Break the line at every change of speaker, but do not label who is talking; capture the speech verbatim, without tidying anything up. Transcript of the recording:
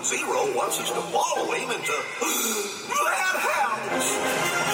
Zero wants us to follow him into that house.